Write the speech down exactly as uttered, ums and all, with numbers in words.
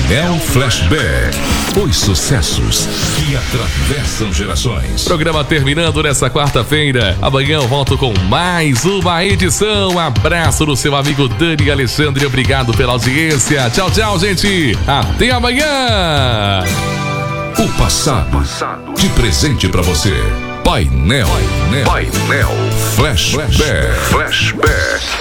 Painel Flashback. Os sucessos que atravessam gerações. Programa terminando nessa quarta-feira. Amanhã eu volto com mais uma edição. Abraço do seu amigo Dani Alexandre. Obrigado pela audiência. Tchau, tchau, gente. Até amanhã. O passado, de presente pra você. Painel, Painel, Painel Flashback. Flashback.